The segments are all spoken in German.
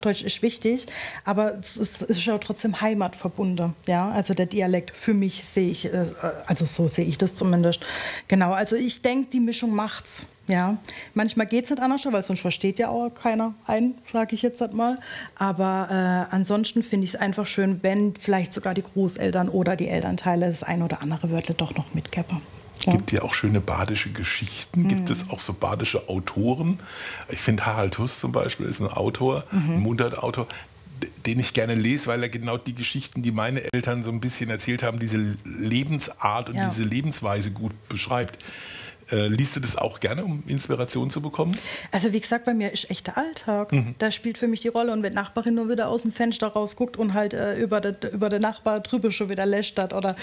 Deutsch ist wichtig, aber es ist ja trotzdem heimatverbunden. Ja? Also der Dialekt, für mich sehe ich, also so sehe ich das zumindest. Genau, also ich denke, die Mischung macht's. Ja? Manchmal geht es nicht anders, weil sonst versteht ja auch keiner ein, sage ich jetzt halt mal. Aber ansonsten finde ich es einfach schön, wenn vielleicht sogar die Großeltern oder die Elternteile das ein oder andere Wörter doch noch mitgeben. Ja. Gibt ja auch schöne badische Geschichten, gibt es auch so badische Autoren. Ich finde, Harald Huss zum Beispiel ist ein Autor, ein Mundartautor, den ich gerne lese, weil er genau die Geschichten, die meine Eltern so ein bisschen erzählt haben, diese Lebensart und diese Lebensweise gut beschreibt. Liest du das auch gerne, um Inspiration zu bekommen? Also wie gesagt, bei mir ist echt der Alltag. Da spielt für mich die Rolle. Und wenn die Nachbarin nur wieder aus dem Fenster rausguckt und halt über den Nachbar drüber schon wieder lästert oder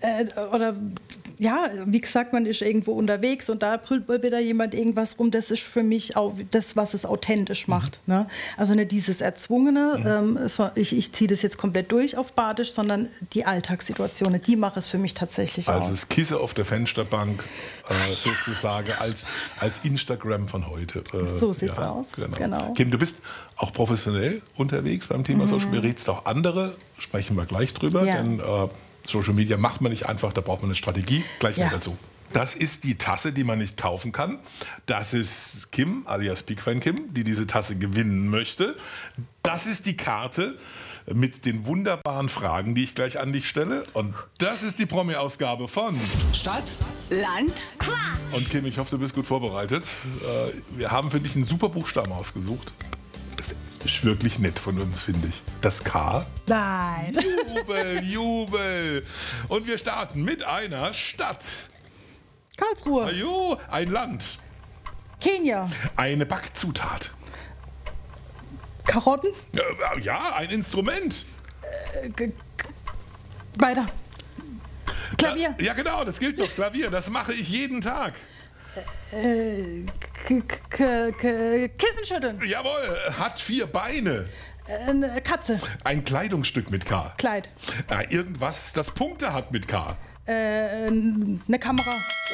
ja, wie gesagt, man ist irgendwo unterwegs und da brüllt mal wieder jemand irgendwas rum. Das ist für mich auch das, was es authentisch macht. Ne? Also nicht dieses Erzwungene, ich ziehe das jetzt komplett durch auf Badisch, sondern die Alltagssituationen, die machen es für mich tatsächlich Also aus. das Kissen auf der Fensterbank, sozusagen als Instagram von heute. So sieht's aus. Genau. Kim, du bist auch professionell unterwegs beim Thema Social Media, rätst auch andere, sprechen wir gleich drüber, denn Social Media macht man nicht einfach, da braucht man eine Strategie, gleich mal dazu. Das ist die Tasse, die man nicht kaufen kann. Das ist Kim, alias Bigfan Kim, die diese Tasse gewinnen möchte. Das ist die Karte mit den wunderbaren Fragen, die ich gleich an dich stelle. Und das ist die Promi-Ausgabe von Stadt, Land, Quatsch. Und Kim, ich hoffe, du bist gut vorbereitet. Wir haben für dich einen super Buchstaben ausgesucht. Das ist wirklich nett von uns, finde ich. Das K. Nein. Jubel, Jubel. Und wir starten mit einer Stadt. Karlsruhe. Ajo, ein Land. Kenia. Eine Backzutat. Karotten. Ja, ein Instrument. Weiter. Klavier. Ja, genau, das gilt noch. Klavier, das mache ich jeden Tag. Kissen schütteln. Jawohl, hat 4 Beine. Eine Katze. Ein Kleidungsstück mit K. Kleid. Irgendwas, das Punkte hat mit K. Eine Kamera.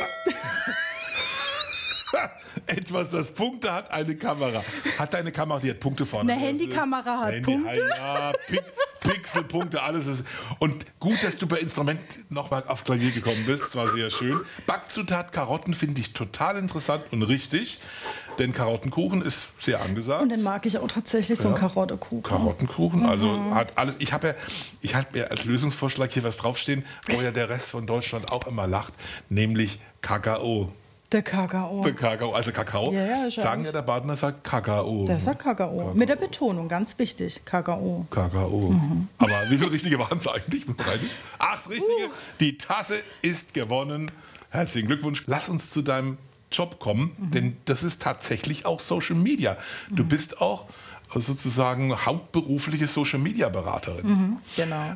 Etwas, das Punkte hat, eine Kamera. Hat deine Kamera, die hat Punkte vorne. Eine Handykamera hat Punkte. Ja, Pixelpunkte, alles ist. Und gut, dass du bei Instrument nochmal auf Klavier gekommen bist. Das war sehr schön. Backzutat Karotten finde ich total interessant und richtig. Denn Karottenkuchen ist sehr angesagt. Und den mag ich auch tatsächlich, so einen Karottenkuchen. Karottenkuchen, also hat alles. Ich habe mir als Lösungsvorschlag hier was draufstehen, wo ja der Rest von Deutschland auch immer lacht, nämlich Kakao. Der Kakao. Der Kakao, also Kakao. Ja, sagen ja, der Badener sagt Kakao. Der sagt Kakao. Mit der Betonung, ganz wichtig, Kakao. Kakao. Aber wie viele richtige waren es eigentlich? 8 richtige. Die Tasse ist gewonnen. Herzlichen Glückwunsch. Lass uns zu deinem Job kommen, denn das ist tatsächlich auch Social Media. Du bist auch sozusagen hauptberufliche Social Media Beraterin. Genau.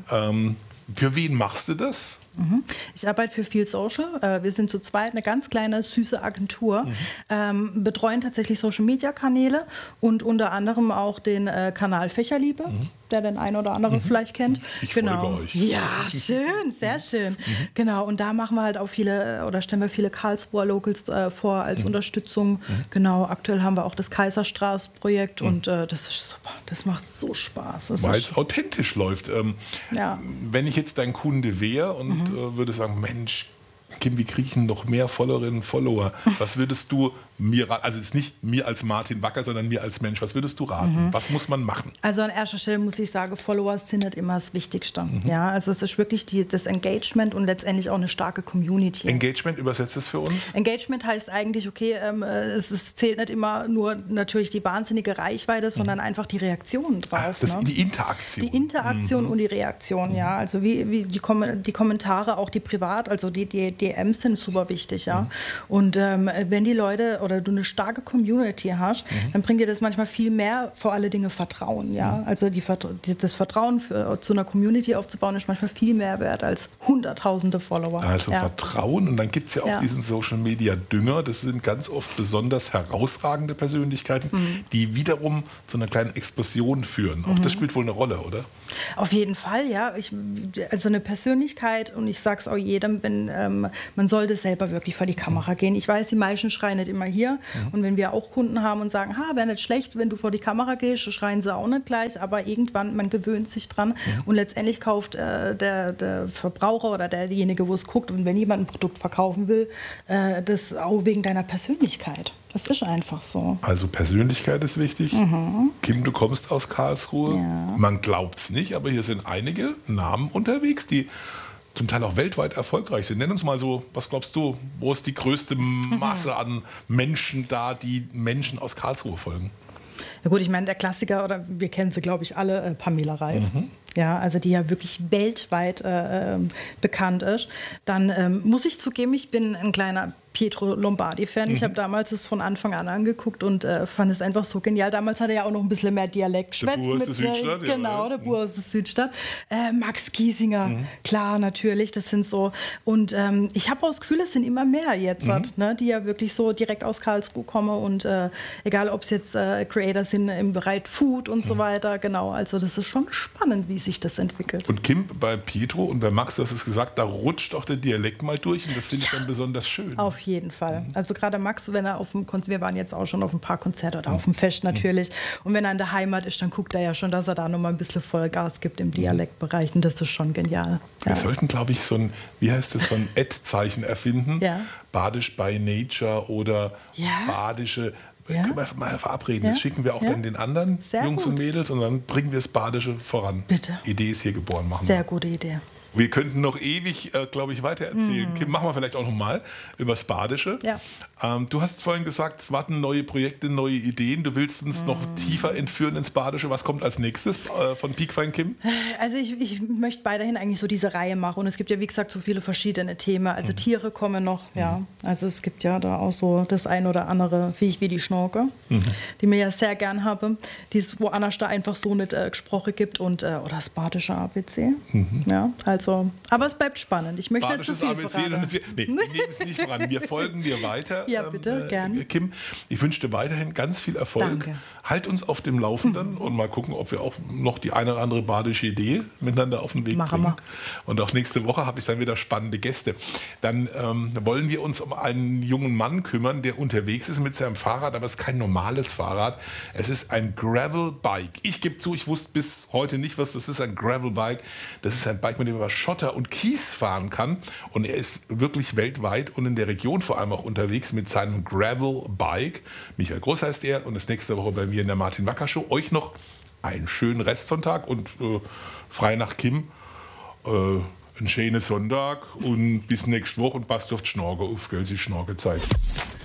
Für wen machst du das? Ich arbeite für Feel Social. Wir sind zu zweit eine ganz kleine, süße Agentur, betreuen tatsächlich Social-Media-Kanäle und unter anderem auch den Kanal Fächerliebe, der den einen oder anderen vielleicht kennt. Ich folge euch. Ja, schön, sehr schön. Genau, und da machen wir halt auch stellen wir viele Karlsruher Locals vor als Unterstützung. Genau, aktuell haben wir auch das Kaiserstraße-Projekt und das ist super. Das macht so Spaß. Weil es authentisch läuft. Wenn ich jetzt dein Kunde wäre und würde sagen, Mensch, Kim, wie kriege ich noch mehr Followerinnen und Follower? Was würdest du mir raten? Also jetzt nicht mir als Martin Wacker, sondern mir als Mensch. Was würdest du raten? Was muss man machen? Also an erster Stelle muss ich sagen, Follower sind nicht immer das Wichtigste. Ja, also es ist wirklich das Engagement und letztendlich auch eine starke Community. Engagement, übersetzt es für uns? Engagement heißt eigentlich, okay, es zählt nicht immer nur natürlich die wahnsinnige Reichweite, sondern einfach die Reaktionen drauf. Die Interaktion. Die Interaktion und die Reaktion, ja. Also wie die Kommentare, auch die privat, also die DMs sind super wichtig, ja. Und wenn die Leute oder du eine starke Community hast, dann bringt dir das manchmal viel mehr, vor allen Dingen Vertrauen, ja. Also das Vertrauen zu einer Community aufzubauen ist manchmal viel mehr wert als hunderttausende Follower. Also Vertrauen, und dann gibt es ja auch diesen Social Media Dünger, das sind ganz oft besonders herausragende Persönlichkeiten, die wiederum zu einer kleinen Explosion führen. Auch das spielt wohl eine Rolle, oder? Auf jeden Fall, ja. Also eine Persönlichkeit, und ich sage es auch jedem, wenn man sollte selber wirklich vor die Kamera gehen. Ich weiß, die meisten schreien nicht immer hier. Und wenn wir auch Kunden haben und sagen, wäre nicht schlecht, wenn du vor die Kamera gehst, schreien sie auch nicht gleich. Aber irgendwann, man gewöhnt sich dran. Und letztendlich kauft der Verbraucher oder derjenige, wo es guckt, und wenn jemand ein Produkt verkaufen will, das auch wegen deiner Persönlichkeit. Das ist einfach so. Also Persönlichkeit ist wichtig. Kim, du kommst aus Karlsruhe. Ja. Man glaubt es nicht, aber hier sind einige Namen unterwegs, die zum Teil auch weltweit erfolgreich sind. Nenn uns mal so, was glaubst du, wo ist die größte Masse an Menschen da, die Menschen aus Karlsruhe folgen? Ja gut, ich meine, der Klassiker, oder wir kennen sie, glaube ich, alle, Pamela Reif. Ja, also die ja wirklich weltweit bekannt ist. Dann muss ich zugeben, ich bin ein kleiner Pietro Lombardi-Fan. Ich habe damals es von Anfang an angeguckt und fand es einfach so genial. Damals hat er ja auch noch ein bisschen mehr Dialekt. Der Bur ist der Südstadt. Genau, der Bur ist der Südstadt. Max Giesinger, klar, natürlich, das sind so. Und ich habe auch das Gefühl, es sind immer mehr jetzt, ne, die ja wirklich so direkt aus Karlsruhe kommen. Und egal, ob es jetzt Creator sind im Bereich Food und so weiter. Genau, also das ist schon spannend, wie sich das entwickelt. Und Kim, bei Pietro und bei Max, du hast es gesagt, da rutscht auch der Dialekt mal durch und das finde ich dann besonders schön. Auf jeden Fall. Also gerade Max, wenn er auf dem Konzert, wir waren jetzt auch schon auf ein paar Konzerte oder auf dem Fest natürlich, und wenn er in der Heimat ist, dann guckt er ja schon, dass er da nochmal ein bisschen Vollgas gibt im Dialektbereich, und das ist schon genial. Wir sollten, glaube ich, so ein, wie heißt das, so ein Ad-Zeichen erfinden, Badisch by Nature oder badische. Können wir einfach mal verabreden. Das schicken wir auch dann den anderen Jungs und Mädels und dann bringen wir das Badische voran. Bitte. Idee ist hier geboren. Machen Sehr gute Idee. Wir könnten noch ewig, glaube ich, weiter erzählen. Kim, machen wir vielleicht auch noch mal über das Badische. Ja. Du hast vorhin gesagt, es warten neue Projekte, neue Ideen. Du willst uns noch tiefer entführen ins Badische. Was kommt als nächstes von Piekfein Kim? Also ich möchte weiterhin eigentlich so diese Reihe machen. Und es gibt ja, wie gesagt, so viele verschiedene Themen. Also Tiere kommen noch, ja. Also es gibt ja da auch so das ein oder andere Viech wie die Schnorke, die mir ja sehr gern habe, die es woanders da einfach so nicht gesprochen gibt. Und, oder das badische ABC. Ja, also, aber es bleibt spannend. Ich möchte Badisches nicht zu viel ABC, wir nehmen es nicht voran. Wir folgen dir weiter. Ja, bitte, gerne. Kim, ich wünsche dir weiterhin ganz viel Erfolg. Danke. Halt uns auf dem Laufenden und mal gucken, ob wir auch noch die eine oder andere badische Idee miteinander auf den Weg bringen. Und auch nächste Woche habe ich dann wieder spannende Gäste. Dann wollen wir uns um einen jungen Mann kümmern, der unterwegs ist mit seinem Fahrrad, aber es ist kein normales Fahrrad. Es ist ein Gravel-Bike. Ich gebe zu, ich wusste bis heute nicht, was das ist, ein Gravel-Bike. Das ist ein Bike, mit dem man über Schotter und Kies fahren kann. Und er ist wirklich weltweit und in der Region vor allem auch unterwegs mit seinem Gravel-Bike. Michael Groß heißt er und ist nächste Woche bei mir in der Martin-Wacker-Show. Euch noch einen schönen Restsonntag und frei nach Kim. Einen schönen Sonntag und bis nächste Woche und passt auf die Schnorke auf, gell, sie Schnorkezeit.